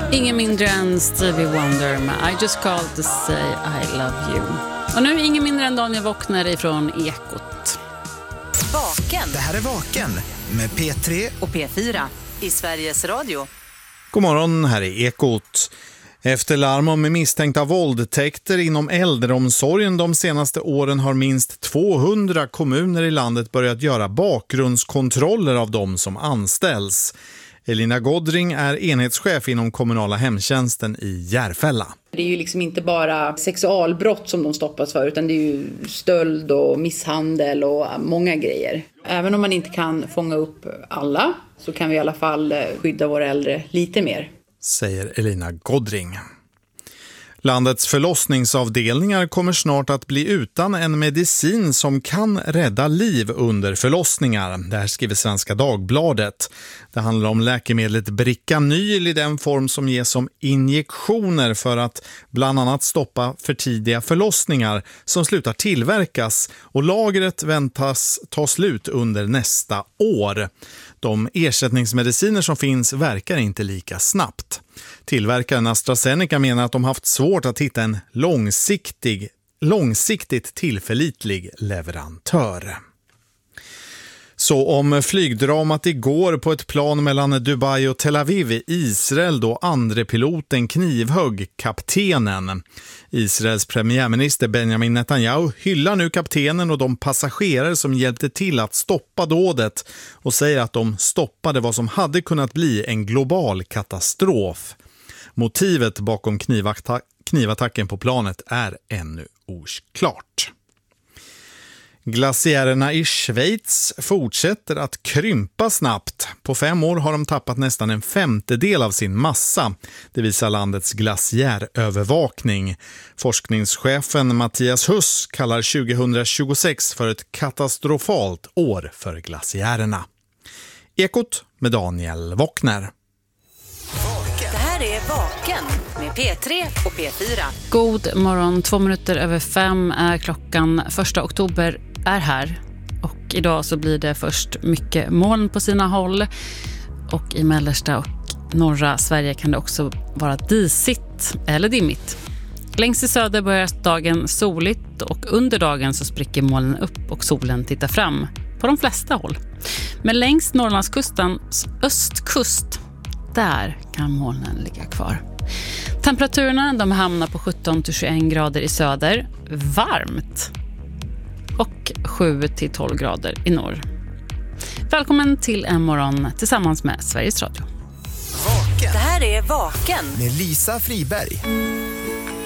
Ingen mindre än Stevie Wonder med I just called to say I love you. Och nu ingen mindre än Daniel Wockner ifrån Ekot. Vaken. Det här är Vaken med P3 och P4 i Sveriges Radio. God morgon, här är Ekot. Efter larm om misstänkta våldtäkter inom äldreomsorgen de senaste åren har minst 200 kommuner i landet börjat göra bakgrundskontroller av de som anställs. Elina Godring är enhetschef inom kommunala hemtjänsten i Järfälla. Det är ju liksom inte bara sexualbrott som de stoppas för, utan det är ju stöld och misshandel och många grejer. Även om man inte kan fånga upp alla så kan vi i alla fall skydda våra äldre lite mer. Säger Elina Godring. Landets förlossningsavdelningar kommer snart att bli utan en medicin som kan rädda liv under förlossningar. Det här skriver Svenska Dagbladet. Det handlar om läkemedlet Bricanyl i den form som ges som injektioner för att bland annat stoppa för tidiga förlossningar som slutar tillverkas, och lagret väntas ta slut under nästa år. De ersättningsmediciner som finns verkar inte lika snabbt. Tillverkaren AstraZeneca menar att de haft svårt att hitta en långsiktigt tillförlitlig leverantör. Så om flygdramat igår på ett plan mellan Dubai och Tel Aviv i Israel då andre piloten knivhögg kaptenen. Israels premiärminister Benjamin Netanyahu hyllar nu kaptenen och de passagerare som hjälpte till att stoppa dådet och säger att de stoppade vad som hade kunnat bli en global katastrof. Motivet bakom knivattacken på planet är ännu oklart. Glaciärerna i Schweiz fortsätter att krympa snabbt. På 5 år har de tappat nästan en femtedel av sin massa. Det visar landets glaciärövervakning. Forskningschefen Mattias Huss kallar 2026 för ett katastrofalt år för glaciärerna. Ekot med Daniel Wockner. Det här är Vaken med P3 och P4. God morgon, 2:05 är klockan. 1 oktober är här. Och idag så blir det först mycket moln på sina håll. Och i mellersta och norra Sverige kan det också vara disigt eller dimmigt. Längst i söder börjar dagen soligt och under dagen så spricker molnen upp och solen tittar fram på de flesta håll. Men längs Norrlandskustens östkust, där kan molnen ligga kvar. Temperaturerna de hamnar på 17-21 grader i söder, varmt, och 7-12 grader i norr. Välkommen till en morgon tillsammans med Sveriges Radio. Vaken. Det här är Vaken med Lisa Friberg.